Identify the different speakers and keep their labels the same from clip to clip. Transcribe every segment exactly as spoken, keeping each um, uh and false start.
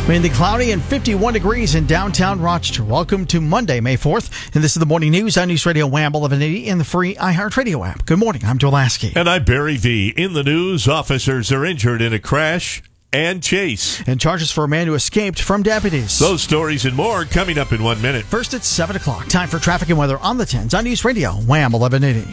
Speaker 1: Mainly cloudy and fifty-one degrees in downtown Rochester. Welcome to Monday, May fourth. And this is the morning news on News Radio Wham eleven eighty and the free iHeartRadio app. Good morning. I'm Joe Lasky.
Speaker 2: And I'm Barry V. In the news, officers are injured in a crash and chase.
Speaker 1: And charges for a man who escaped from deputies.
Speaker 2: Those stories and more coming up in one minute.
Speaker 1: First, it's seven o'clock. Time for traffic and weather on the tens on News Radio Wham eleven eighty.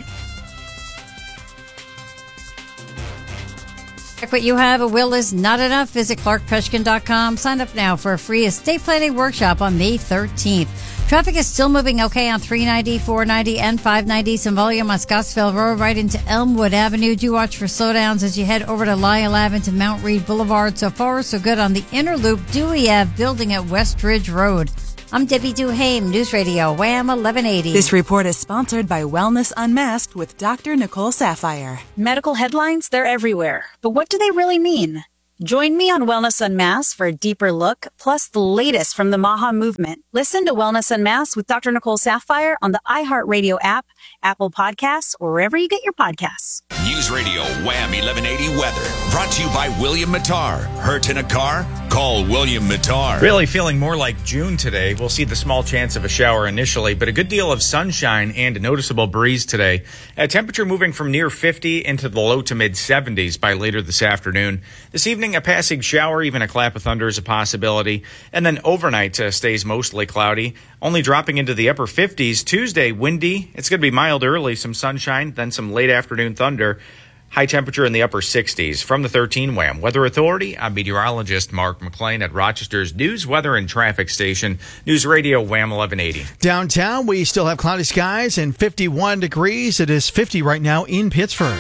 Speaker 3: What you have, a will is not enough. Visit clark peshkin dot com. Sign up now for a free estate planning workshop on May thirteenth. Traffic is still moving okay on three ninety, four ninety, and five ninety. Some volume on Scottsville Road right into Elmwood Avenue. Do watch for slowdowns as you head over to Lyle Avenue to Mount Read Boulevard. So far, so good on the inner loop. Dewey Ave building at West Ridge Road. I'm Debbie Duhame, News Radio Wham eleven eighty.
Speaker 4: This report is sponsored by Wellness Unmasked with Doctor Nicole Sapphire.
Speaker 5: Medical headlines, they're everywhere. But what do they really mean? Join me on Wellness Unmasked for a deeper look, plus the latest from the MAHA movement. Listen to Wellness Unmasked with Doctor Nicole Sapphire on the iHeartRadio app, Apple Podcasts, or wherever you get your podcasts.
Speaker 6: News Radio Wham eleven eighty weather. Brought to you by William Mattar. Hurt in a car? Call William Mattar.
Speaker 7: Really feeling more like June today. We'll see the small chance of a shower initially, but a good deal of sunshine and a noticeable breeze today. A temperature moving from near fifty into the low to mid seventies by later this afternoon. This evening, a passing shower, even a clap of thunder is a possibility. And then overnight uh, stays mostly cloudy, only dropping into the upper fifties. Tuesday, windy. It's going to be mild early, some sunshine, then some late afternoon thunder. High temperature in the upper sixties. From the thirteen Wham Weather Authority, I'm meteorologist Mark McLean at Rochester's News, Weather, and Traffic Station, News Radio Wham eleven eighty.
Speaker 1: Downtown, we still have cloudy skies and fifty-one degrees. It is fifty right now in Pittsford.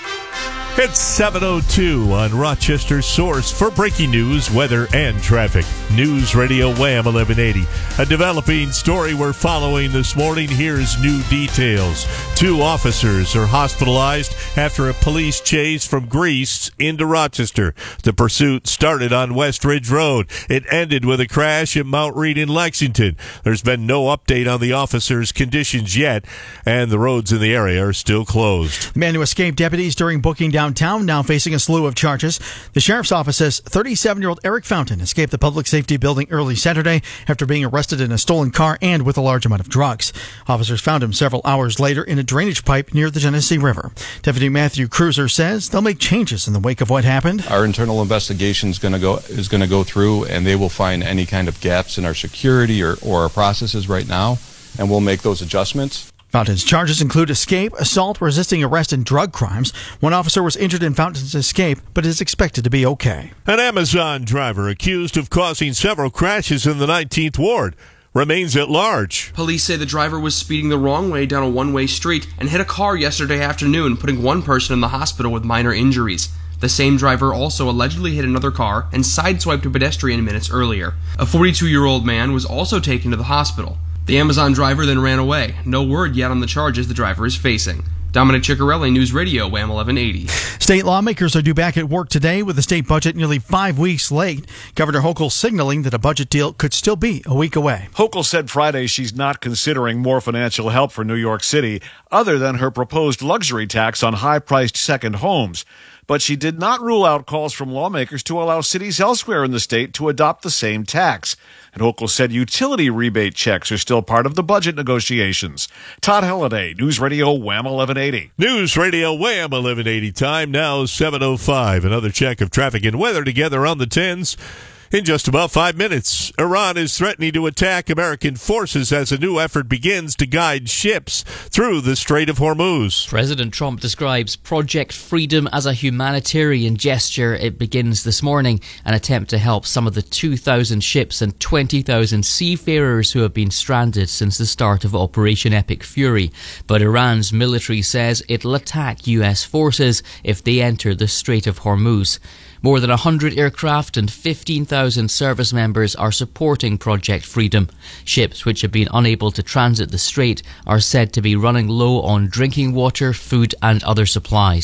Speaker 2: It's seven oh two on Rochester's source for breaking news, weather, and traffic. News Radio Wham eleven eighty. A developing story we're following this morning. Here's new details. Two officers are hospitalized after a police chase from Greece into Rochester. The pursuit started on West Ridge Road. It ended with a crash at Mount Read in Lexington. There's been no update on the officers' conditions yet, and the roads in the area are still closed.
Speaker 1: The man who escaped deputies during booking down Downtown now facing a slew of charges. The sheriff's office says thirty-seven-year-old Eric Fountain escaped the public safety building early Saturday after being arrested in a stolen car and with a large amount of drugs. Officers found him several hours later in a drainage pipe near the Genesee River. Deputy Matthew Cruiser says they'll make changes in the wake of what happened.
Speaker 8: Our internal investigation is going to go is going to go through, and they will find any kind of gaps in our security or, or our processes right now, and we'll make those adjustments.
Speaker 1: Fountain's charges include escape, assault, resisting arrest, and drug crimes. One officer was injured in Fountain's escape, but is expected to be okay.
Speaker 2: An Amazon driver accused of causing several crashes in the nineteenth Ward remains at large.
Speaker 9: Police say the driver was speeding the wrong way down a one-way street and hit a car yesterday afternoon, putting one person in the hospital with minor injuries. The same driver also allegedly hit another car and sideswiped a pedestrian minutes earlier. A forty-two-year-old man was also taken to the hospital. The Amazon driver then ran away. No word yet on the charges the driver is facing. Dominic Ciccarelli, News Radio, Wham eleven eighty.
Speaker 1: State lawmakers are due back at work today with the state budget nearly five weeks late. Governor Hochul signaling that a budget deal could still be a week away.
Speaker 10: Hochul said Friday she's not considering more financial help for New York City other than her proposed luxury tax on high-priced second homes. But she did not rule out calls from lawmakers to allow cities elsewhere in the state to adopt the same tax. And Hochul said utility rebate checks are still part of the budget negotiations. Todd Halliday, News Radio Wham eleven eighty.
Speaker 2: News Radio Wham eleven eighty. Time now seven oh five. Another check of traffic and weather together on the tens. In just about five minutes, Iran is threatening to attack American forces as a new effort begins to guide ships through the Strait of Hormuz.
Speaker 11: President Trump describes Project Freedom as a humanitarian gesture. It begins this morning, an attempt to help some of the two thousand ships and twenty thousand seafarers who have been stranded since the start of Operation Epic Fury. But Iran's military says it'll attack U S forces if they enter the Strait of Hormuz. More than one hundred aircraft and fifteen thousand service members are supporting Project Freedom. Ships which have been unable to transit the strait are said to be running low on drinking water, food and other supplies.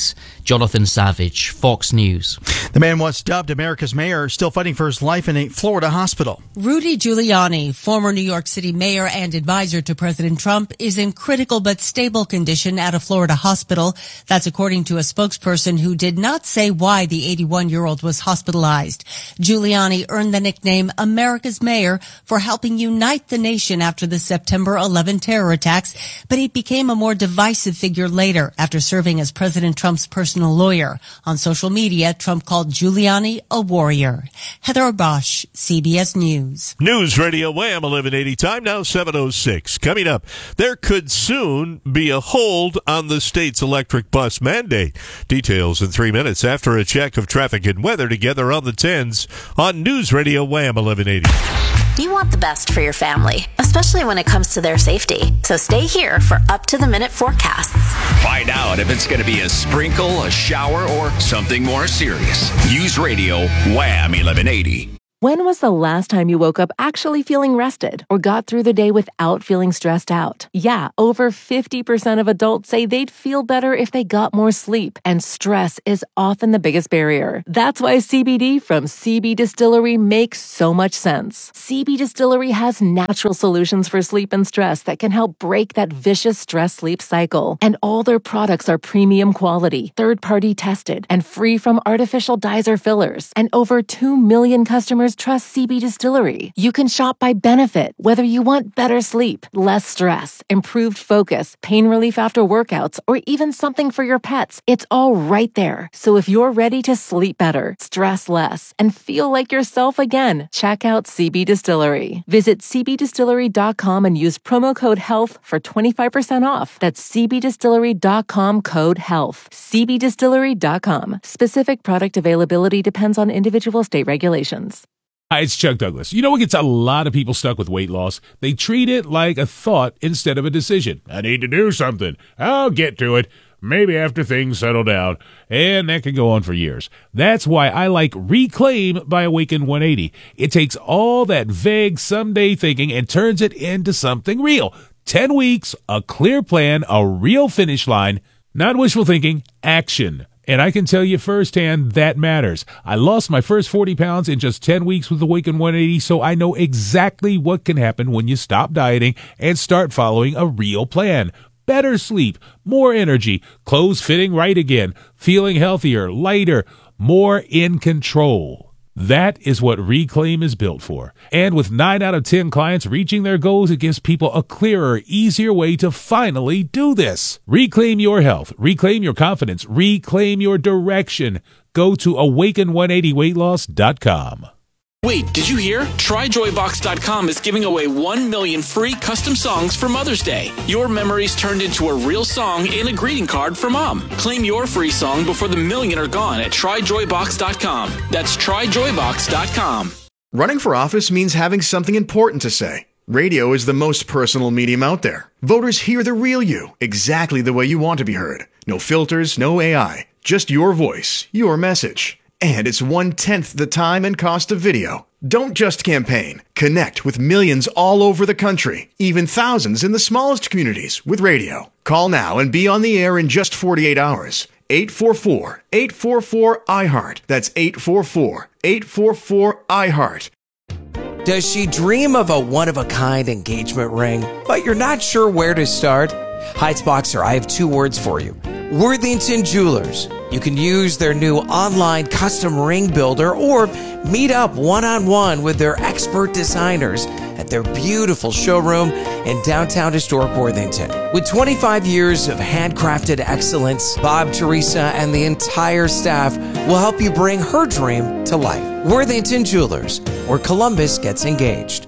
Speaker 11: Jonathan Savage, Fox News.
Speaker 1: The man once dubbed America's mayor still fighting for his life in a Florida hospital.
Speaker 12: Rudy Giuliani, former New York City mayor and advisor to President Trump, is in critical but stable condition at a Florida hospital. That's according to a spokesperson who did not say why the eighty-one-year-old was hospitalized. Giuliani earned the nickname America's mayor for helping unite the nation after the September eleventh terror attacks, but he became a more divisive figure later after serving as President Trump's personal lawyer. On social media, Trump called Giuliani a warrior. Heather Bosch, C B S News.
Speaker 2: News Radio Wham eleven eighty, time now seven oh six. Coming up, there could soon be a hold on the state's electric bus mandate. Details in three minutes after a check of traffic and weather together on the tens on News Radio Wham eleven eighty.
Speaker 13: You want the best for your family, especially when it comes to their safety. So stay here for up-to-the-minute forecasts.
Speaker 6: Find out if it's going to be a sprinkle, a shower, or something more serious. News Radio Wham eleven eighty.
Speaker 14: When was the last time you woke up actually feeling rested or got through the day without feeling stressed out? Yeah, over fifty percent of adults say they'd feel better if they got more sleep, and stress is often the biggest barrier. That's why C B D from C B Distillery makes so much sense. C B Distillery has natural solutions for sleep and stress that can help break that vicious stress-sleep cycle. And all their products are premium quality, third-party tested, and free from artificial dyes or fillers. And over two million customers trust C B Distillery. You can shop by benefit, whether you want better sleep, less stress, improved focus, pain relief after workouts, or even something for your pets. It's all right there. So if you're ready to sleep better, stress less, and feel like yourself again, check out C B Distillery. Visit c b distillery dot com and use promo code HEALTH for twenty-five percent off. That's c b distillery dot com code HEALTH. c b distillery dot com. Specific product availability depends on individual state regulations.
Speaker 15: Hi, it's Chuck Douglas. You know what gets a lot of people stuck with weight loss? They treat it like a thought instead of a decision. I need to do something. I'll get to it. Maybe after things settle down. And that can go on for years. That's why I like Reclaim by Awaken one eighty. It takes all that vague someday thinking and turns it into something real. Ten weeks, a clear plan, a real finish line. Not wishful thinking, action. And I can tell you firsthand that matters. I lost my first forty pounds in just ten weeks with Awaken one eighty, so I know exactly what can happen when you stop dieting and start following a real plan. Better sleep, more energy, clothes fitting right again, feeling healthier, lighter, more in control. That is what Reclaim is built for. And with nine out of ten clients reaching their goals, it gives people a clearer, easier way to finally do this. Reclaim your health. Reclaim your confidence. Reclaim your direction. Go to awaken one eighty weight loss dot com.
Speaker 16: Wait, did you hear? Try joy box dot com is giving away one million free custom songs for Mother's Day. Your memories turned into a real song and a greeting card for Mom. Claim your free song before the million are gone at try joy box dot com. That's try joy box dot com.
Speaker 17: Running for office means having something important to say. Radio is the most personal medium out there. Voters hear the real you, exactly the way you want to be heard. No filters, no A I, just your voice, your message. And it's one-tenth the time and cost of video. Don't just campaign. Connect with millions all over the country, even thousands in the smallest communities with radio. Call now and be on the air in just forty-eight hours. eight four four, eight four four, I heart. That's eight four four, eight four four, I heart.
Speaker 18: Does she dream of a one-of-a-kind engagement ring, but you're not sure where to start? Heights Boxer, I have two words for you. Worthington Jewelers. You can use their new online custom ring builder or meet up one-on-one with their expert designers at their beautiful showroom in downtown historic Worthington. With twenty-five years of handcrafted excellence, Bob, Teresa, and the entire staff will help you bring her dream to life. Worthington Jewelers, where Columbus gets engaged.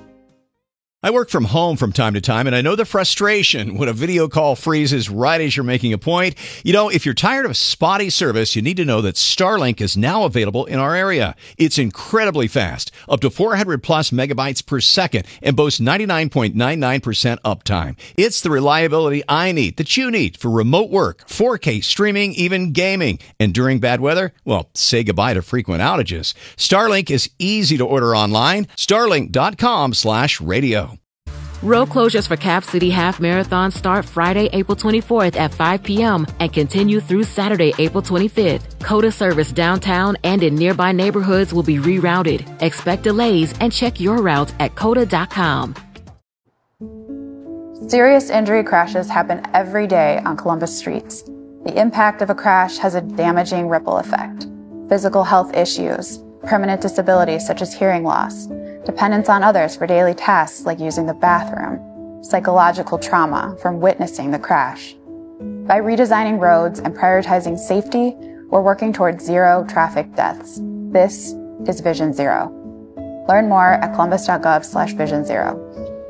Speaker 19: I work from home from time to time, and I know the frustration when a video call freezes right as you're making a point. You know, if you're tired of spotty service, you need to know that Starlink is now available in our area. It's incredibly fast, up to four hundred plus megabytes per second, and boasts ninety-nine point nine nine percent uptime. It's the reliability I need, that you need, for remote work, four K streaming, even gaming. And during bad weather, well, say goodbye to frequent outages. Starlink is easy to order online. Starlink dot com slash radio.
Speaker 20: Road closures for Cap City Half Marathon start Friday, April twenty-fourth at five p.m. and continue through Saturday, April twenty-fifth. COTA service downtown and in nearby neighborhoods will be rerouted. Expect delays and check your route at cota dot com.
Speaker 21: Serious injury crashes happen every day on Columbus streets. The impact of a crash has a damaging ripple effect. Physical health issues, permanent disabilities such as hearing loss, dependence on others for daily tasks like using the bathroom, psychological trauma from witnessing the crash. By redesigning roads and prioritizing safety, we're working towards zero traffic deaths. This is Vision Zero. Learn more at columbus.gov slash vision zero.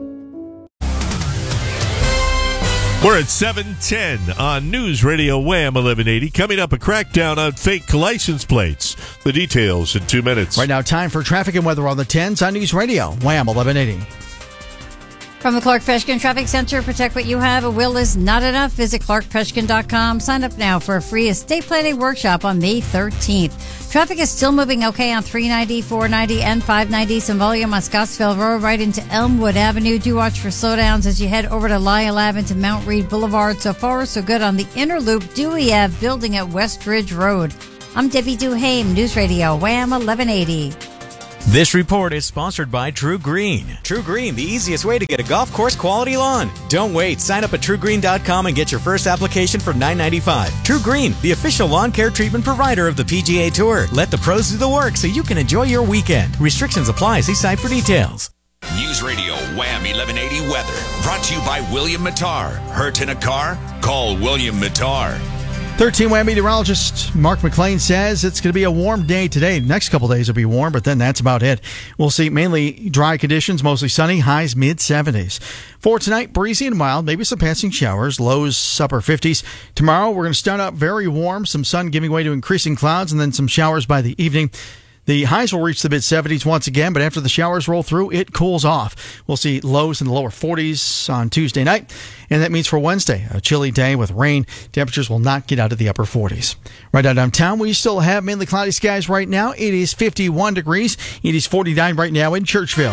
Speaker 2: We're at seven ten on News Radio Wham eleven eighty. Coming up, a crackdown on fake license plates. The details in two minutes.
Speaker 1: Right now, time for traffic and weather on the tens on News Radio Wham eleven eighty.
Speaker 3: From the Clark Peshkin Traffic Center, protect what you have. A will is not enough. Visit clark peshkin dot com. Sign up now for a free estate planning workshop on May thirteenth. Traffic is still moving okay on three ninety, four ninety, and five ninety. Some volume on Scottsville Road right into Elmwood Avenue. Do watch for slowdowns as you head over to Lyle Ave into Mount Reed Boulevard. So far, so good on the inner loop. Dewey Ave building at West Ridge Road. I'm Debbie Duhame, News Radio Wham eleven eighty.
Speaker 22: This report is sponsored by True Green. True Green, the easiest way to get a golf course quality lawn. Don't wait. Sign up at true green dot com and get your first application for nine ninety-five. True Green, the official lawn care treatment provider of the P G A Tour. Let the pros do the work so you can enjoy your weekend. Restrictions apply. See site for details.
Speaker 6: News Radio Wham eleven eighty weather. Brought to you by William Mattar. Hurt in a car? Call William Mattar.
Speaker 1: thirteen Wham meteorologist Mark McLean says it's going to be a warm day today. Next couple days will be warm, but then that's about it. We'll see mainly dry conditions, mostly sunny, highs mid seventies. For tonight, breezy and mild, maybe some passing showers, lows upper fifties. Tomorrow, we're going to start out very warm, some sun giving way to increasing clouds, and then some showers by the evening. The highs will reach the mid seventies once again, but after the showers roll through, it cools off. We'll see lows in the lower forties on Tuesday night, and that means for Wednesday, a chilly day with rain. Temperatures will not get out of the upper forties. Right now downtown, we still have mainly cloudy skies right now. It is fifty-one degrees. It is forty-nine right now in Churchville.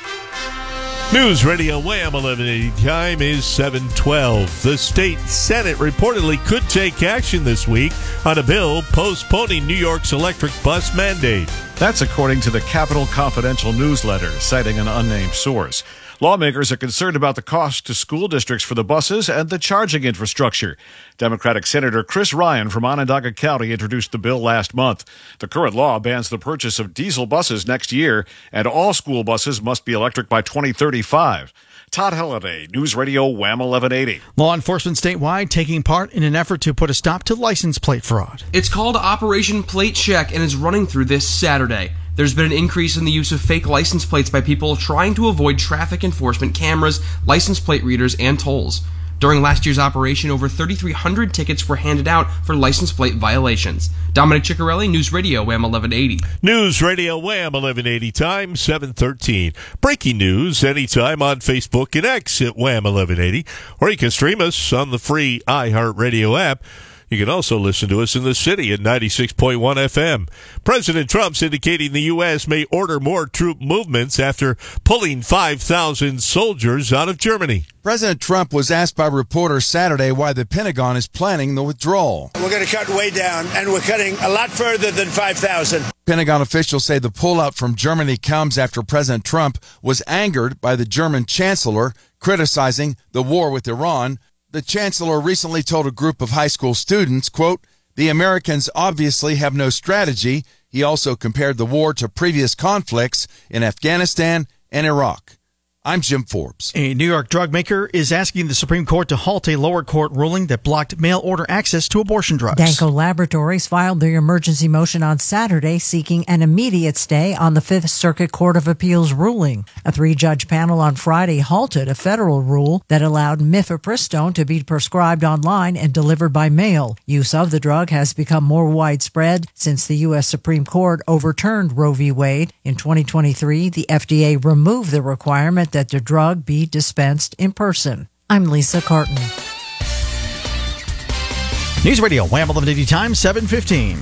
Speaker 2: News Radio Wham eleven eighty. Time is seven twelve. The state Senate reportedly could take action this week on a bill postponing New York's electric bus mandate.
Speaker 10: That's according to the Capitol Confidential newsletter, citing an unnamed source. Lawmakers are concerned about the cost to school districts for the buses and the charging infrastructure. Democratic Senator Chris Ryan from Onondaga County introduced the bill last month. The current law bans the purchase of diesel buses next year, and all school buses must be electric by twenty thirty-five. Todd Halliday, News Radio Wham eleven eighty.
Speaker 1: Law enforcement statewide taking part in an effort to put a stop to license plate fraud.
Speaker 9: It's called Operation Plate Check and is running through this Saturday. There's been an increase in the use of fake license plates by people trying to avoid traffic enforcement cameras, license plate readers, and tolls. During last year's operation, over thirty-three hundred tickets were handed out for license plate violations. Dominic Ciccarelli, News Radio Wham eleven eighty.
Speaker 2: News Radio Wham eleven eighty, time seven thirteen. Breaking news anytime on Facebook and X at Wham eleven eighty, or you can stream us on the free iHeartRadio app. You can also listen to us in the city at ninety-six point one F M. President Trump's indicating the U S may order more troop movements after pulling five thousand soldiers out of Germany.
Speaker 23: President Trump was asked by reporters Saturday why the Pentagon is planning the withdrawal.
Speaker 24: We're going to cut way down, and we're cutting a lot further than five thousand.
Speaker 23: Pentagon officials say the pullout from Germany comes after President Trump was angered by the German chancellor criticizing the war with Iran. The chancellor recently told a group of high school students, quote, "The Americans obviously have no strategy." He also compared the war to previous conflicts in Afghanistan and Iraq. I'm Jim Forbes.
Speaker 1: A New York drug maker is asking the Supreme Court to halt a lower court ruling that blocked mail-order access to abortion drugs.
Speaker 25: Danco Laboratories filed their emergency motion on Saturday seeking an immediate stay on the Fifth Circuit Court of Appeals ruling. A three-judge panel on Friday halted a federal rule that allowed mifepristone to be prescribed online and delivered by mail. Use of the drug has become more widespread since the U S Supreme Court overturned Roe v. Wade. In twenty twenty-three, the F D A removed the requirement that the drug be dispensed in person. I'm Lisa Carton.
Speaker 1: News Radio Wham eleven eighty, time seven fifteen.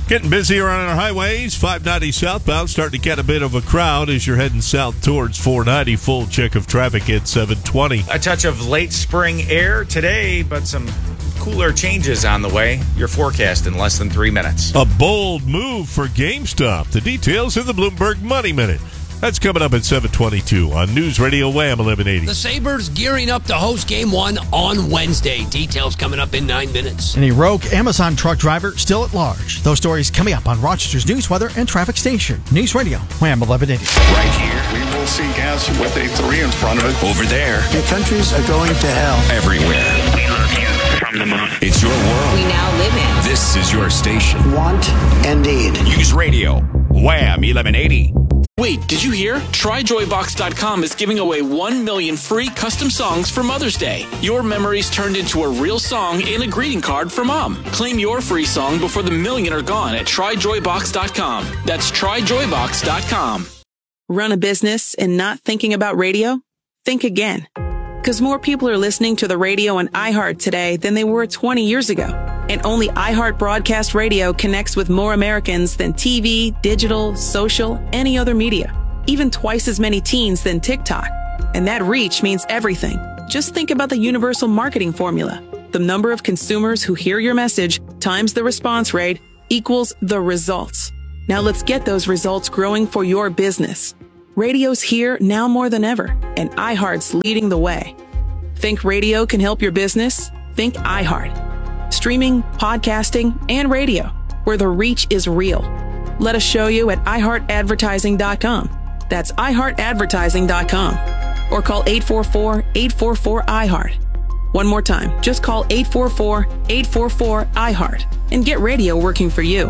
Speaker 2: Getting busier on our highways. five ninety southbound starting to get a bit of a crowd as you're heading south towards four ninety. Full check of traffic at seven twenty.
Speaker 4: A touch of late spring air today, but some cooler changes on the way. Your forecast in less than three minutes.
Speaker 2: A bold move for GameStop. The details in the Bloomberg Money Minute. That's coming up at seven twenty-two on News Radio Wham eleven eighty.
Speaker 5: The Sabres gearing up to host Game one on Wednesday. Details coming up in nine minutes.
Speaker 1: And a rogue Amazon truck driver still at large. Those stories coming up on Rochester's News, Weather, and Traffic Station. News Radio Wham eleven eighty.
Speaker 6: Right here.
Speaker 7: We will see gas with a three in front of it.
Speaker 6: Over there.
Speaker 7: Your countries are going to hell.
Speaker 6: Everywhere.
Speaker 7: We love you from the moon.
Speaker 6: It's your world.
Speaker 8: We now live in.
Speaker 6: This is your station.
Speaker 7: Want and need.
Speaker 6: News Radio Wham eleven eighty.
Speaker 16: Wait, did you hear? Try Joy Box dot com is giving away one million free custom songs for Mother's Day. Your memories turned into a real song and a greeting card for Mom. Claim your free song before the million are gone at Try Joy Box dot com. That's Try Joy Box dot com.
Speaker 11: Run a business and not thinking about radio? Think again. Because more people are listening to the radio on iHeart today than they were twenty years ago. And only iHeart Broadcast Radio connects with more Americans than T V, digital, social, any other media. Even twice as many teens than TikTok. And that reach means everything. Just think about the universal marketing formula. The number of consumers who hear your message times the response rate equals the results. Now let's get those results growing for your business. Radio's here now more than ever, and iHeart's leading the way. Think radio can help your business? Think iHeart. Streaming, podcasting, and radio, where the reach is real. Let us show you at i heart advertising dot com. That's i heart advertising dot com. Or call eight four four, eight four four, I heart. One more time, just call eight four four, eight four four, I heart and get radio working for you.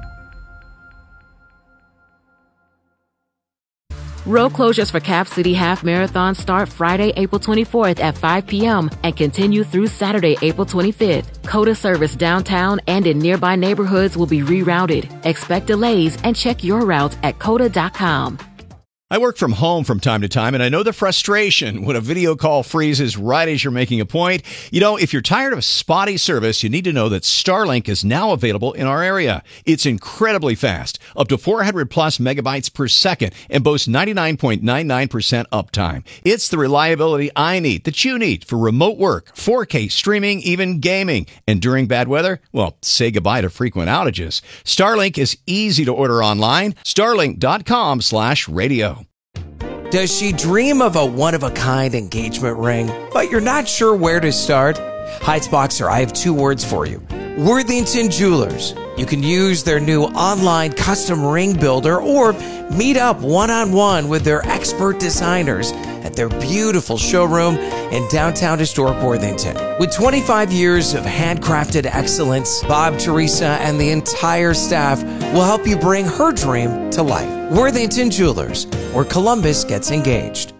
Speaker 20: Road closures for Cap City Half Marathon start Friday, April twenty-fourth at five p.m. and continue through Saturday, April twenty-fifth. COTA service downtown and in nearby neighborhoods will be rerouted. Expect delays and check your route at cota dot com.
Speaker 19: I work from home from time to time, and I know the frustration when a video call freezes right as you're making a point. You know, if you're tired of spotty service, you need to know that Starlink is now available in our area. It's incredibly fast, up to four hundred plus megabytes per second, and boasts ninety-nine point nine nine percent uptime. It's the reliability I need, that you need, for remote work, four K streaming, even gaming. And during bad weather, well, say goodbye to frequent outages. Starlink is easy to order online. Starlink dot com slash radio.
Speaker 18: Does she dream of a one-of-a-kind engagement ring, but you're not sure where to start? Heightsboxer, I have two words for you. Worthington Jewelers. You can use their new online custom ring builder or meet up one-on-one with their expert designers at their beautiful showroom in downtown historic Worthington. With twenty-five years of handcrafted excellence, Bob, Teresa, and the entire staff will help you bring her dream to life. Worthington Jewelers, where Columbus gets engaged.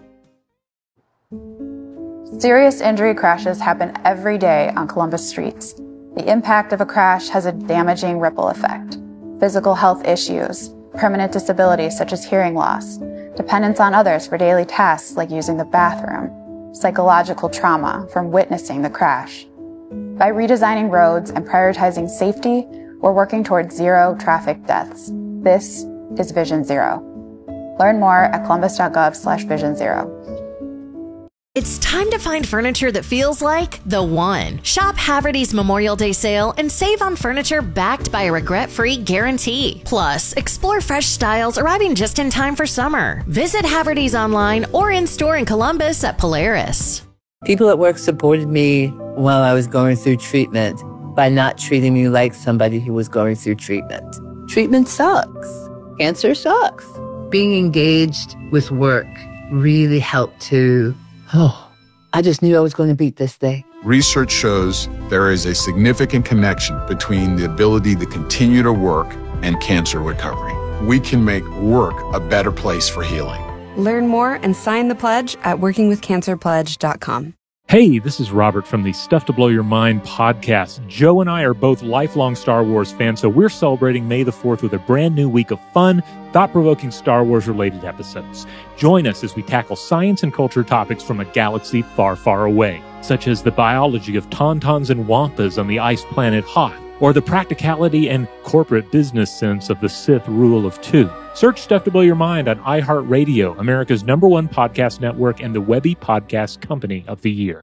Speaker 21: Serious injury crashes happen every day on Columbus streets. The impact of a crash has a damaging ripple effect. Physical health issues, permanent disabilities such as hearing loss, dependence on others for daily tasks like using the bathroom, psychological trauma from witnessing the crash. By redesigning roads and prioritizing safety, we're working towards zero traffic deaths. This is Vision Zero. Learn more at columbus dot gov slash vision zero.
Speaker 26: It's time to find furniture that feels like the one. Shop Haverty's Memorial Day sale and save on furniture backed by a regret-free guarantee. Plus, explore fresh styles arriving just in time for summer. Visit Haverty's online or in-store in Columbus at Polaris.
Speaker 27: People at work supported me while I was going through treatment by not treating me like somebody who was going through treatment. Treatment sucks. Cancer sucks. Being engaged with work really helped to Oh, I just knew I was going to beat this day.
Speaker 28: Research shows there is a significant connection between the ability to continue to work and cancer recovery. We can make work a better place for healing.
Speaker 29: Learn more and sign the pledge at working with cancer pledge dot com.
Speaker 30: Hey, this is Robert from the Stuff to Blow Your Mind podcast. Joe and I are both lifelong Star Wars fans, so we're celebrating May the fourth with a brand new week of fun, thought-provoking Star Wars-related episodes. Join us as we tackle science and culture topics from a galaxy far, far away, such as the biology of tauntauns and wampas on the ice planet Hoth, or the practicality and corporate business sense of the Sith rule of two. Search Stuff to Blow Your Mind on iHeartRadio, America's number one podcast network and the Webby Podcast Company of the Year.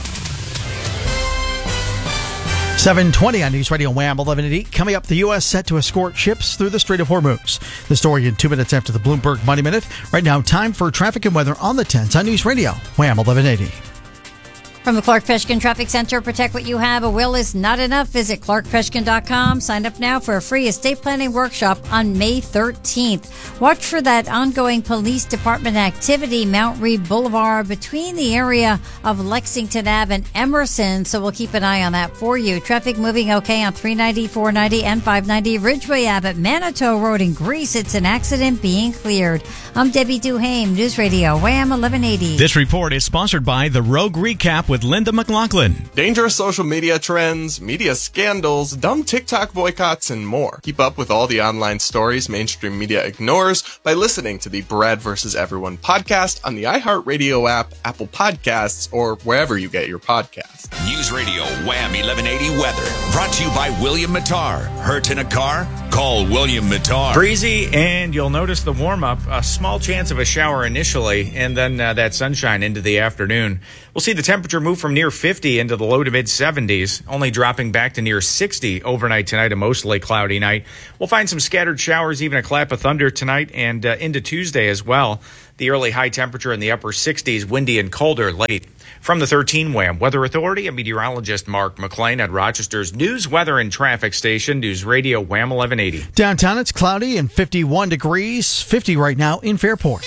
Speaker 1: seven twenty on News Radio Wham eleven eighty. Coming up, the U S set to escort ships through the Strait of Hormuz. The story in two minutes after the Bloomberg Money Minute. Right now, time for traffic and weather on the tens on News Radio Wham eleven eighty.
Speaker 3: From the Clark Peshkin Traffic Center, protect what you have. A will is not enough. Visit clark peshkin dot com. Sign up now for a free estate planning workshop on May thirteenth. Watch for that ongoing police department activity, Mount Read Boulevard, between the area of Lexington Ave and Emerson. So we'll keep an eye on that for you. Traffic moving okay on three ninety, four ninety, and five ninety Ridgeway Ave at Manitou Road in Greece. It's an accident being cleared. I'm Debbie Duhame, News Radio Wham eleven eighty.
Speaker 8: This report is sponsored by The Rogue Recap with Linda McLaughlin.
Speaker 9: Dangerous social media trends, media scandals, dumb TikTok boycotts, and more. Keep up with all the online stories mainstream media ignores by listening to the Brad versus. Everyone podcast on the iHeartRadio app, Apple Podcasts, or wherever you get your podcasts.
Speaker 6: News Radio Wham eleven eighty weather. Brought to you by William Mattar. Hurt in a car? Call William Mattar.
Speaker 4: Breezy, and you'll notice the warm-up. A small chance of a shower initially, and then uh, that sunshine into the afternoon. We'll see the temperature move from near fifty into the low to mid-seventies, only dropping back to near sixty overnight tonight, a mostly cloudy night. We'll find some scattered showers, even a clap of thunder tonight and uh, into Tuesday as well. The early high temperature in the upper sixties, windy and colder late. From the thirteen Wham Weather Authority, I'm meteorologist Mark McLean at Rochester's News, Weather, and Traffic Station, News Radio Wham eleven eighty.
Speaker 1: Downtown, it's cloudy and fifty-one degrees, fifty right now in Fairport.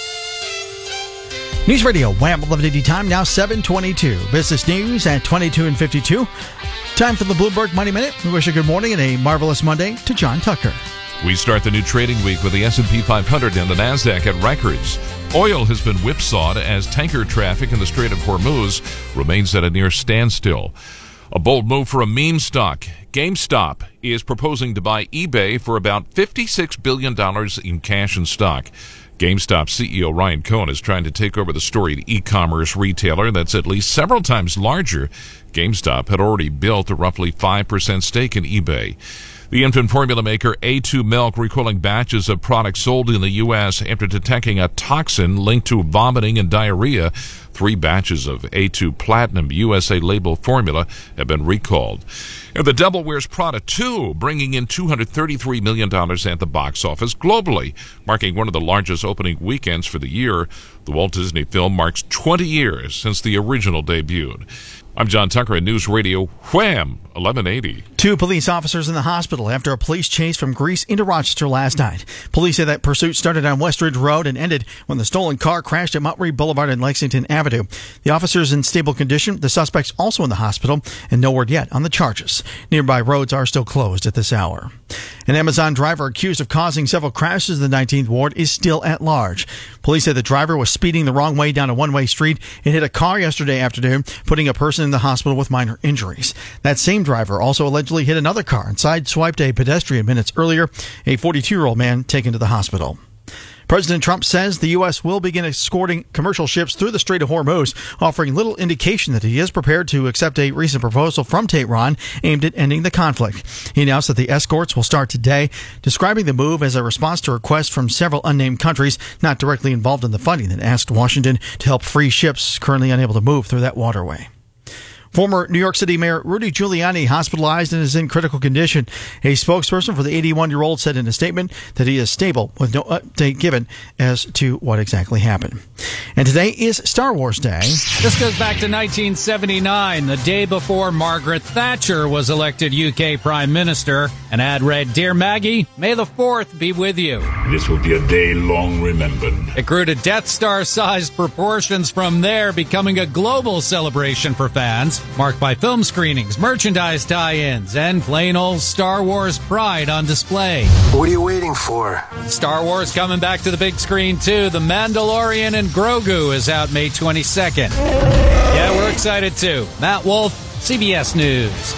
Speaker 1: News Radio Wham eleven eighty time, now seven twenty-two. Business news at twenty-two and fifty-two. Time for the Bloomberg Money Minute. We wish a good morning and a marvelous Monday to John Tucker.
Speaker 10: We start the new trading week with the S and P five hundred and the NASDAQ at records. Oil has been whipsawed as tanker traffic in the Strait of Hormuz remains at a near standstill. A bold move for a meme stock. GameStop is proposing to buy eBay for about fifty-six billion dollars in cash and stock. GameStop C E O Ryan Cohen is trying to take over the storied e-commerce retailer that's at least several times larger. GameStop had already built a roughly five percent stake in eBay. The infant formula maker A two Milk recalling batches of products sold in the U S after detecting a toxin linked to vomiting and diarrhea. Three batches of A two Platinum U S A label formula have been recalled. And the Devil Wears Prada two, bringing in two hundred thirty-three million dollars at the box office globally, marking one of the largest opening weekends for the year. The Walt Disney film marks twenty years since the original debuted. I'm John Tucker at News Radio Wham eleven eighty.
Speaker 1: Two police officers in the hospital after a police chase from Greece into Rochester last night. Police say that pursuit started on Westridge Road and ended when the stolen car crashed at Mount Read Boulevard and Lexington Avenue. The officers in stable condition, the suspects also in the hospital, and no word yet on the charges. Nearby roads are still closed at this hour. An Amazon driver accused of causing several crashes in the nineteenth Ward is still at large. Police say the driver was speeding the wrong way down a one-way street and hit a car yesterday afternoon, putting a person in the hospital with minor injuries. That same driver also allegedly hit another car and sideswiped a pedestrian minutes earlier, a forty-two-year-old man taken to the hospital. President Trump says the U S will begin escorting commercial ships through the Strait of Hormuz, offering little indication that he is prepared to accept a recent proposal from Tehran aimed at ending the conflict. He announced that the escorts will start today, describing the move as a response to requests from several unnamed countries not directly involved in the fighting that asked Washington to help free ships currently unable to move through that waterway. Former New York City Mayor Rudy Giuliani hospitalized and is in critical condition. A spokesperson for the eighty-one-year-old said in a statement that he is stable, with no update given as to what exactly happened. And today is Star Wars Day.
Speaker 12: This goes back to nineteen seventy-nine, the day before Margaret Thatcher was elected U K Prime Minister. An ad read, "Dear Maggie, may the fourth be with you."
Speaker 13: This will be a day long remembered.
Speaker 12: It grew to Death Star-sized proportions from there, becoming a global celebration for fans, marked by film screenings, merchandise tie-ins, and plain old Star Wars pride on display.
Speaker 14: What are you waiting for?
Speaker 12: Star Wars coming back to the big screen, too. The Mandalorian and Grogu is out May twenty-second. Yeah, we're excited, too. Matt Wolf, C B S News.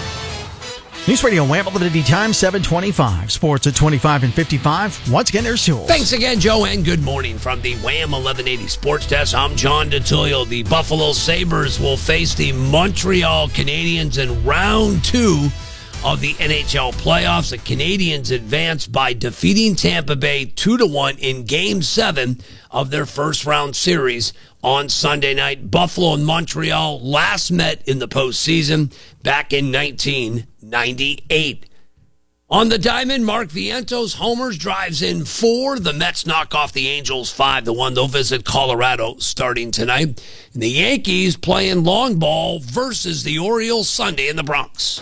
Speaker 1: News Radio Wham eleven time, seven twenty-five. Sports at twenty-five and fifty-five. Once again, there's Jules.
Speaker 5: Thanks again, Joe, and good morning from the Wham eleven eighty Sports Desk. I'm John DeTullio. The Buffalo Sabres will face the Montreal Canadiens in round two of the N H L playoffs. The Canadiens advanced by defeating Tampa Bay two to one in Game seven of their first round series on Sunday night. Buffalo and Montreal last met in the postseason back in nineteen ninety-eight. On the diamond, Mark Vientos homers, drives in four. The Mets knock off the Angels five to one. They'll visit Colorado starting tonight. And the Yankees playing long ball versus the Orioles Sunday in the Bronx.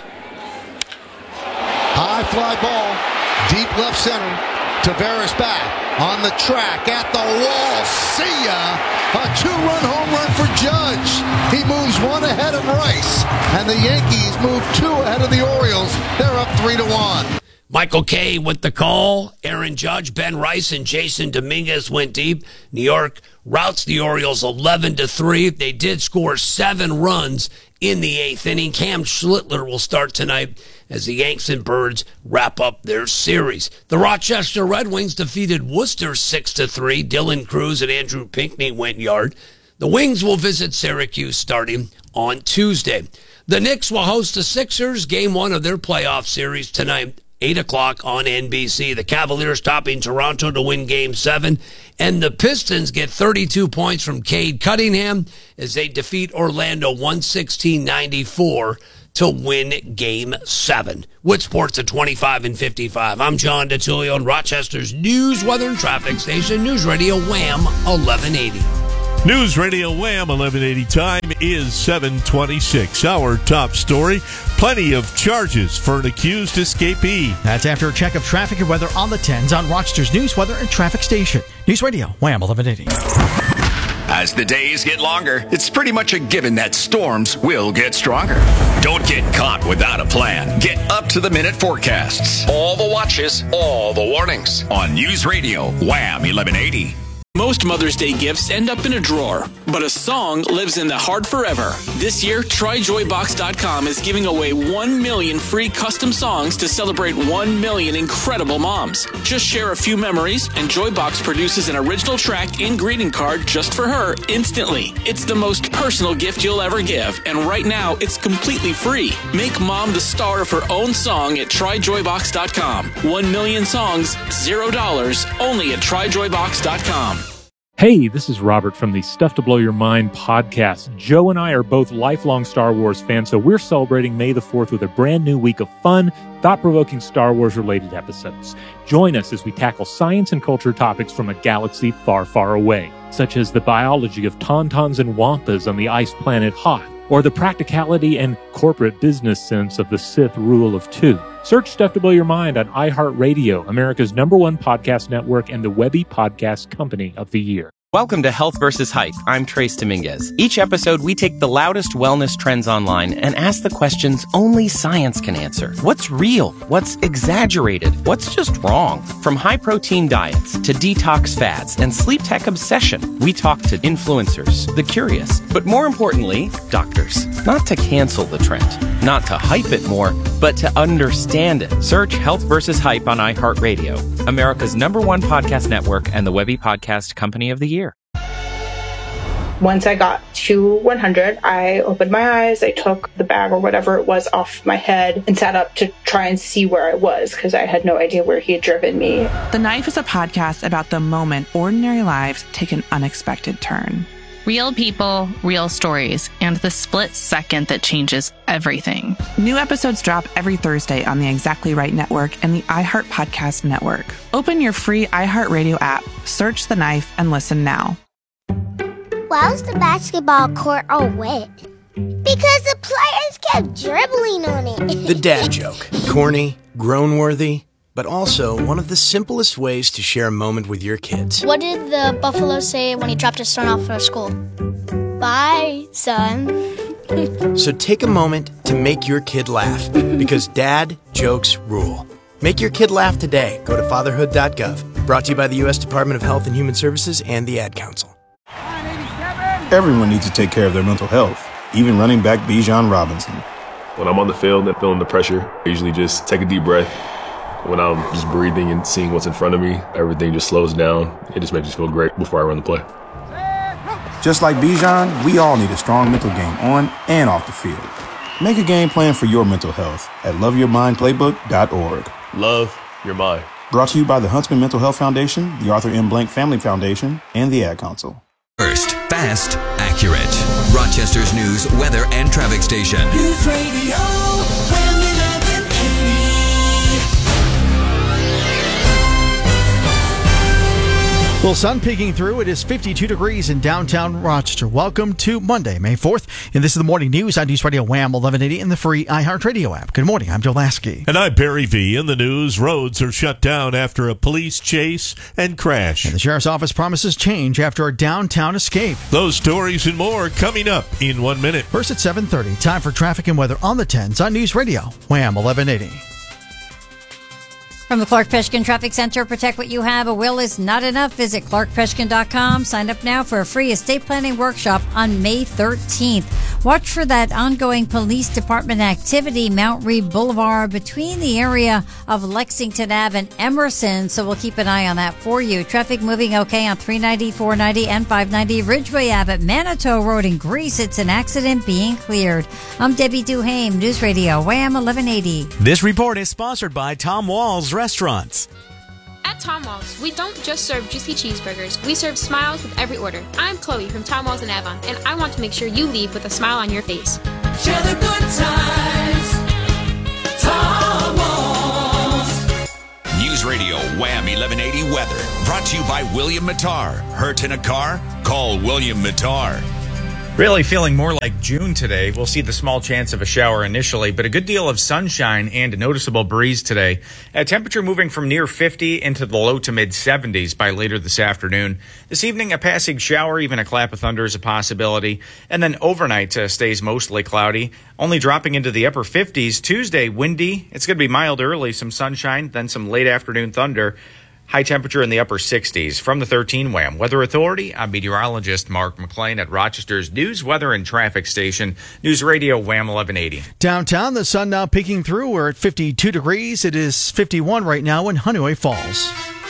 Speaker 2: High fly ball, deep left center. Tavares back on the track at the wall. See ya! A two-run home run for Judge. He moves one ahead of Rice, and the Yankees move two ahead of the Orioles. They're up three to one.
Speaker 5: Michael Kay with the call. Aaron Judge, Ben Rice, and Jason Dominguez went deep. New York routs the Orioles eleven to three. They did score seven runs in the eighth inning. Cam Schlittler will start tonight as the Yanks and Birds wrap up their series. The Rochester Red Wings defeated Worcester six to three. Dylan Cruz and Andrew Pinckney went yard. The Wings will visit Syracuse starting on Tuesday. The Knicks will host the Sixers, game one of their playoff series tonight, eight o'clock on N B C. The Cavaliers topping Toronto to win game seven. And the Pistons get thirty-two points from Cade Cunningham as they defeat Orlando one sixteen ninety-four to win game seven. With sports at twenty-five and fifty-five, I'm John DeTullio on Rochester's News, Weather, and Traffic Station, News Radio Wham eleven eighty.
Speaker 7: News Radio Wham eleven eighty. Time is seven twenty-six. Our top story, plenty of charges for an accused escapee.
Speaker 1: That's after a check of traffic and weather on the tens on Rochester's News, Weather, and Traffic Station. News Radio Wham eleven eighty.
Speaker 6: As the days get longer, it's pretty much a given that storms will get stronger. Don't get caught without a plan. Get up-to-the-minute forecasts. All the watches, all the warnings. On News Radio Wham eleven eighty.
Speaker 14: Most Mother's Day gifts end up in a drawer, but a song lives in the heart forever. This year, Try Joy Box dot com is giving away one million free custom songs to celebrate one million incredible moms. Just share a few memories, and Joybox produces an original track and greeting card just for her instantly. It's the most personal gift you'll ever give, and right now, it's completely free. Make mom the star of her own song at Try Joy Box dot com. One million songs, zero dollars, only at Try Joy Box dot com.
Speaker 30: Hey, this is Robert from the Stuff to Blow Your Mind podcast. Joe and I are both lifelong Star Wars fans, so we're celebrating May the fourth with a brand new week of fun, thought-provoking Star Wars-related episodes. Join us as we tackle science and culture topics from a galaxy far, far away, such as the biology of tauntauns and wampas on the ice planet Hoth, or the practicality and corporate business sense of the Sith rule of two. Search Stuff to Blow Your Mind on iHeartRadio, America's number one podcast network and the Webby Podcast Company of the Year.
Speaker 15: Welcome to Health versus Hype. I'm Trace Dominguez. Each episode, we take the loudest wellness trends online and ask the questions only science can answer. What's real? What's exaggerated? What's just wrong? From high-protein diets to detox fads and sleep tech obsession, we talk to influencers, the curious, but more importantly, doctors. Not to cancel the trend, not to hype it more, but to understand it. Search Health versus Hype on iHeartRadio, America's number one podcast network and the Webby Podcast Company of the Year.
Speaker 16: Once I got to one hundred, I opened my eyes, I took the bag or whatever it was off my head and sat up to try and see where I was because I had no idea where he had driven me.
Speaker 17: The Knife is a podcast about the moment ordinary lives take an unexpected turn.
Speaker 22: Real people, real stories, and the split second that changes everything.
Speaker 17: New episodes drop every Thursday on the Exactly Right Network and the iHeart Podcast Network. Open your free iHeartRadio app, search The Knife, and listen now.
Speaker 23: Why was the basketball court all wet? Because the players kept dribbling on it.
Speaker 24: The dad joke. Corny, groan-worthy, but also one of the simplest ways to share a moment with your kids.
Speaker 25: What did the buffalo say when he dropped his son off for school? Bye, son.
Speaker 24: So take a moment to make your kid laugh, because dad jokes rule. Make your kid laugh today. Go to fatherhood dot gov. Brought to you by the U S Department of Health and Human Services and the Ad Council.
Speaker 31: Everyone needs to take care of their mental health, even running back Bijan Robinson.
Speaker 32: When I'm on the field and feeling the pressure, I usually just take a deep breath. When I'm just breathing and seeing what's in front of me, everything just slows down. It just makes me feel great before I run the play.
Speaker 31: Just like Bijan, we all need a strong mental game on and off the field. Make a game plan for your mental health at love your mind playbook dot org.
Speaker 32: Love your mind.
Speaker 31: Brought to you by the Huntsman Mental Health Foundation, the Arthur M. Blank Family Foundation, and the Ad Council.
Speaker 3: First, fast, accurate. Rochester's news, weather, and traffic station. News Radio eleven eighty.
Speaker 1: Well, sun peeking through. It is fifty-two degrees in downtown Rochester. Welcome to Monday, May fourth. And this is the morning news on News Radio Wham eleven eighty and the free iHeartRadio app. Good morning. I'm Joe Lasky.
Speaker 7: And I'm Barry V. In the news, roads are shut down after a police chase and crash.
Speaker 1: And the sheriff's office promises change after a downtown escape.
Speaker 7: Those stories and more coming up in one minute.
Speaker 1: First at seven thirty, time for traffic and weather on the tens on News Radio Wham eleven eighty.
Speaker 8: From the Clark Peshkin Traffic Center, protect what you have. A will is not enough. Visit clark peshkin dot com. Sign up now for a free estate planning workshop on May thirteenth. Watch for that ongoing police department activity, Mount Reed Boulevard, between the area of Lexington Avenue and Emerson. So we'll keep an eye on that for you. Traffic moving okay on three ninety, four ninety, and five ninety. Ridgeway Ave at Manitou Road in Greece. It's an accident being cleared. I'm Debbie Duhame, News Radio Wham eleven eighty.
Speaker 9: This report is sponsored by Tom Wall's Restaurants.
Speaker 11: At Tom Wall's, we don't just serve juicy cheeseburgers. We serve smiles with every order. I'm Chloe from Tom Wall's in Avon, and I want to make sure you leave with a smile on your face.
Speaker 3: Share the good times. Tom Walls. News Radio Wham eleven eighty weather. Brought to you by William Mattar. Hurt in a car? Call William Mattar.
Speaker 4: Really feeling more like June today. We'll see the small chance of a shower initially, but a good deal of sunshine and a noticeable breeze today. A temperature moving from near fifty into the low to mid seventies by later this afternoon. This evening, a passing shower, even a clap of thunder is a possibility. And then overnight uh, stays mostly cloudy, only dropping into the upper fifties. Tuesday, windy. It's going to be mild early, some sunshine, then some late afternoon thunder. High temperature in the upper sixties. From the thirteen Wham Weather Authority, I'm meteorologist Mark McLean at Rochester's News, Weather, and Traffic Station, News Radio Wham eleven eighty.
Speaker 1: Downtown, the sun now peeking through. We're at fifty-two degrees. It is fifty-one right now in Honeyway Falls.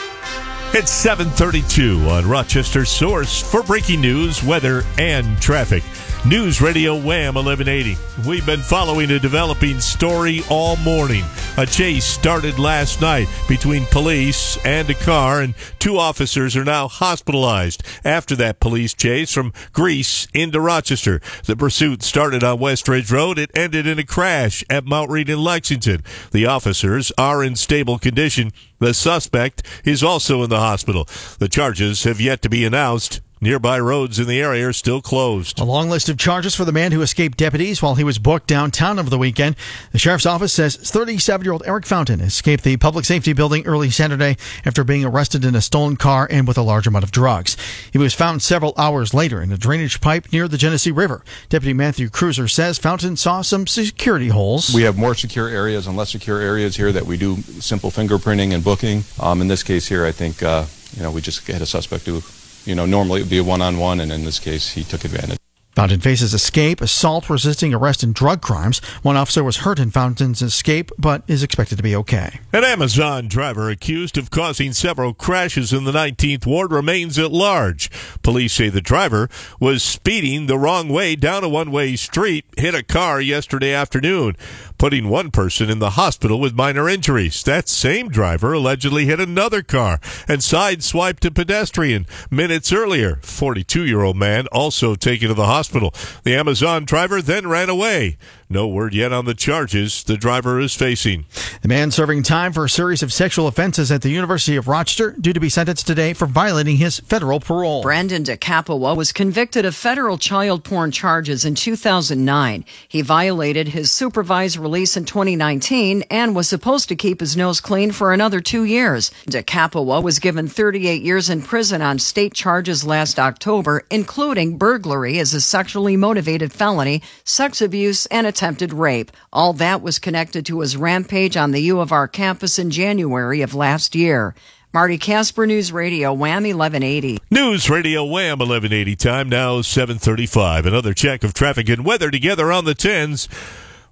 Speaker 7: It's seven thirty-two on Rochester's source for breaking news, weather, and traffic. News Radio Wham eleven eighty. We've been following a developing story all morning. A chase started last night between police and a car, and two officers are now hospitalized after that police chase from Greece into Rochester. The pursuit started on West Ridge Road. It ended in a crash at Mount Reed in Lexington. The officers are in stable condition. The suspect is also in the hospital. The charges have yet to be announced. Nearby roads in the area are still closed.
Speaker 1: A long list of charges for the man who escaped deputies while he was booked downtown over the weekend. The sheriff's office says thirty-seven-year-old Eric Fountain escaped the public safety building early Saturday after being arrested in a stolen car and with a large amount of drugs. He was found several hours later in a drainage pipe near the Genesee River. Deputy Matthew Cruiser says Fountain saw some security holes.
Speaker 18: We have more secure areas and less secure areas here that we do simple fingerprinting and booking. Um, in this case here, I think uh, you know we just had a suspect who, you know, normally it would be a one-on-one, and in this case, he took advantage.
Speaker 1: Fountain faces escape, assault, resisting arrest, and drug crimes. One officer was hurt in Fountain's escape, but is expected to be okay.
Speaker 7: An Amazon driver accused of causing several crashes in the nineteenth Ward remains at large. Police say the driver was speeding the wrong way down a one-way street, hit a car yesterday afternoon, putting one person in the hospital with minor injuries. That same driver allegedly hit another car and sideswiped a pedestrian minutes earlier. forty-two-year-old man also taken to the hospital. The Amazon driver then ran away. No word yet on the charges the driver is facing.
Speaker 1: The man serving time for a series of sexual offenses at the University of Rochester due to be sentenced today for violating his federal parole.
Speaker 19: Brandon DeCapua was convicted of federal child porn charges in two thousand nine. He violated his supervised release in twenty nineteen and was supposed to keep his nose clean for another two years. DeCapua was given thirty-eight years in prison on state charges last October, including burglary as a sexually motivated felony, sex abuse, and attempted rape. All that was connected to his rampage on the U of R campus in January of last year. Marty Casper, News Radio Wham eleven eighty.
Speaker 7: News Radio Wham eleven eighty, time now seven thirty-five. Another check of traffic and weather together on the tens.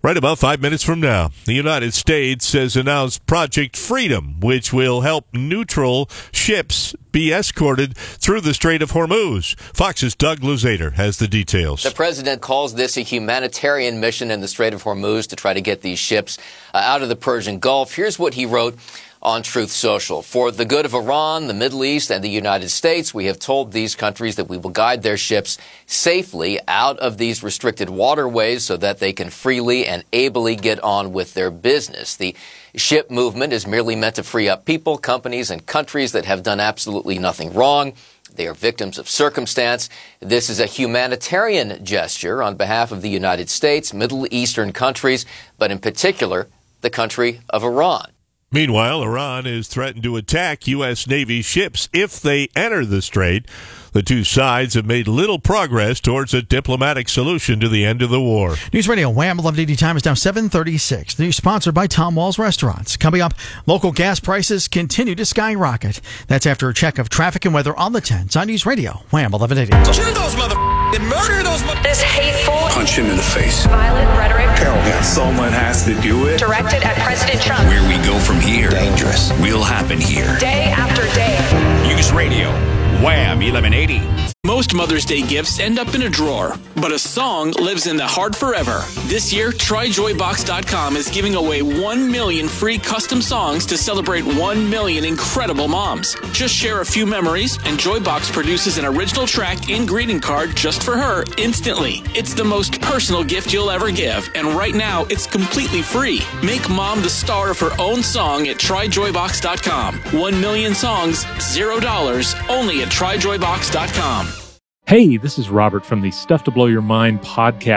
Speaker 7: Right about five minutes from now, the United States has announced Project Freedom, which will help neutral ships be escorted through the Strait of Hormuz. Fox's Doug Luzader has the details.
Speaker 2: The president calls this a humanitarian mission in the Strait of Hormuz to try to get these ships uh, out of the Persian Gulf. Here's what he wrote on Truth Social. For the good of Iran, the Middle East, and the United States, we have told these countries that we will guide their ships safely out of these restricted waterways so that they can freely and ably get on with their business. The ship movement is merely meant to free up people, companies, and countries that have done absolutely nothing wrong. They are victims of circumstance. This is a humanitarian gesture on behalf of the United States, Middle Eastern countries, but in particular, the country of Iran.
Speaker 7: Meanwhile, Iran has threatened to attack U S. Navy ships if they enter the strait. The two sides have made little progress towards a diplomatic solution to the end of the war.
Speaker 1: News Radio Wham eleven eighty time is now seven thirty-six. The news sponsored by Tom Walls Restaurants. Coming up, local gas prices continue to skyrocket. That's after a check of traffic and weather on the tens on News Radio Wham eleven eighty.
Speaker 5: Kill those mother and murder those mother.
Speaker 6: This hateful,
Speaker 5: punch him in the face,
Speaker 6: violent rhetoric.
Speaker 5: Hell yeah. Someone has to do it.
Speaker 6: Directed at President Trump.
Speaker 3: Where we go from here,
Speaker 5: dangerous,
Speaker 3: will happen here.
Speaker 6: Day after day.
Speaker 3: News Radio Wham eleven eighty.
Speaker 14: Most Mother's Day gifts end up in a drawer, but a song lives in the heart forever. This year, Try Joy Box dot com is giving away one million free custom songs to celebrate one million incredible moms. Just share a few memories, and Joybox produces an original track and greeting card just for her instantly. It's the most personal gift you'll ever give, and right now, it's completely free. Make mom the star of her own song at Try Joy Box dot com. One million songs, zero dollars, only at Try Joy Box dot com.
Speaker 30: Hey, this is Robert from the Stuff to Blow Your Mind podcast.